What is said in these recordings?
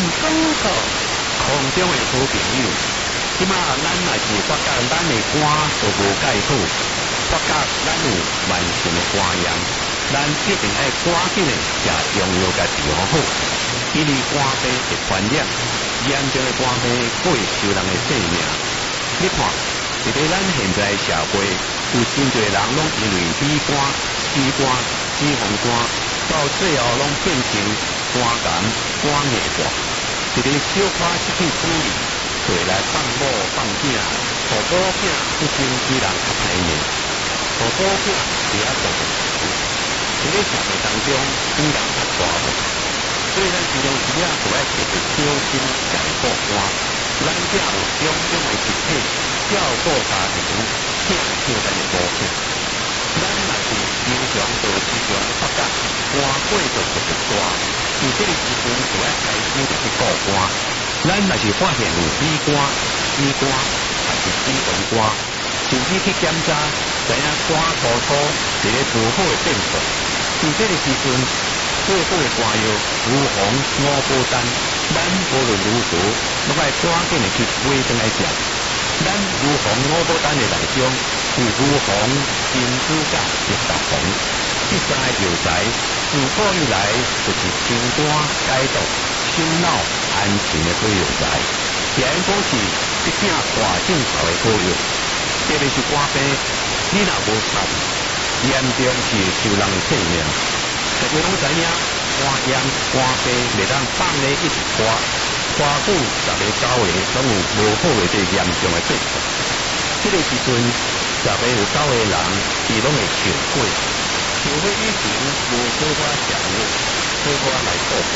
中国空中的好朋友，即马咱也是发觉咱的歌都无介好，发觉咱有万全的歌样，咱一定要赶紧的也拥有家己好好，因为歌病会传染，严重的歌病会受人的性命。你看，伫咧咱现在社会，有真侪人拢因为美歌、诗歌、紫红歌，到最后拢变成歌坛、歌艺歌。一个小可失去主意，回来放某放囝，互某囝不经之人较歹命，互某囝也做不成。一个社会当中，影响较大的，所以咱其中一领就要特别小心在顾歌。咱只有种种的集体，照顾家庭，听咱的歌曲。咱若是经常做时常发觉歌过就特别大，有这个时阵就要开始去顾歌。咱若是发现有美歌、诗歌还是紫红歌，甚至去检查，知影歌涂涂一个不好的变化。有这个时阵，最好的歌谣如虹五宝丹，咱无论如何，拢爱赶紧的去买转来食。咱如虹五宝丹的内中，有如虹、珍珠甲石达红，这三个药材自古以来就是清肝解毒、心脑安神的好药材，也应讲是一件大正头的好药。特别是肝病，你若无插，严重是受人的性命。大家拢知影，肝炎、肝病袂当放咧一直拖，拖久10个9个，拢有无好的这严重的结果。这个时阵，10个有9个人，伊拢会笑过，笑过以前无好我食药，好我来顾我。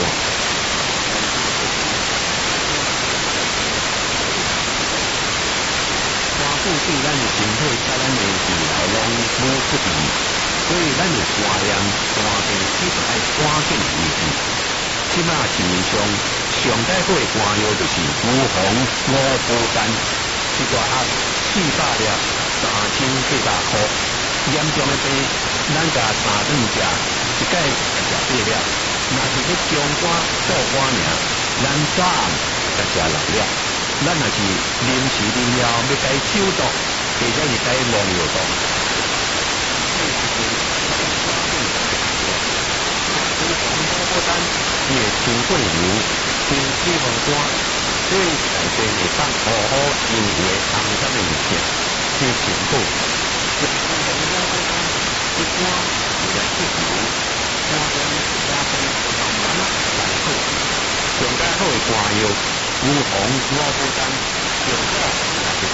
肝骨对咱的身体、甲咱的未来拢无不利。所以咱有肝炎、肝病，只要爱赶紧医治。即马市面上上解好的肝药就是如虹五宝丹，一大盒400粒，3700块。严重的病，咱甲3顿食，一摆食8粒。若是去中肝、做肝命，咱早暗甲食6粒。咱若是临时临了，要该手毒，或者是该弄药毒。伊会清过油，清脂肪肝，所以内底会放好好营养的红色的物件，去清补。一般是来吸油，肝病、肝病慢慢来好。上解好的肝药，如虹五宝丹，